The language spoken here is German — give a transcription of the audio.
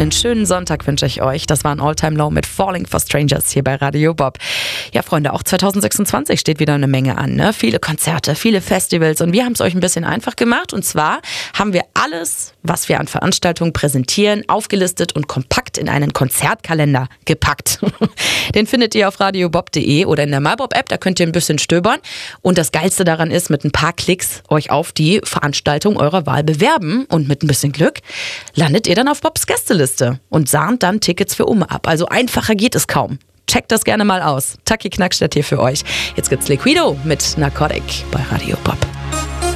Einen schönen Sonntag wünsche ich euch. Das war ein All-Time Low mit Falling for Strangers hier bei Radio Bob. Ja, Freunde, auch 2026 steht wieder eine Menge an, ne? Viele Konzerte, viele Festivals und wir haben es euch ein bisschen einfach gemacht. Und zwar haben wir alles, was wir an Veranstaltungen präsentieren, aufgelistet und kompakt in einen Konzertkalender gepackt. Den findet ihr auf radiobob.de oder in der MyBob-App, da könnt ihr ein bisschen stöbern. Und das Geilste daran ist, mit ein paar Klicks euch auf die Veranstaltung eurer Wahl bewerben und mit ein bisschen Glück landet ihr dann auf Bobs Gästeliste und sahnt dann Tickets für ab. Also einfacher geht es kaum. Checkt das gerne mal aus. Taki Knackstedt hier für euch. Jetzt gibt's Liquido mit Narcotic bei Radio Bob.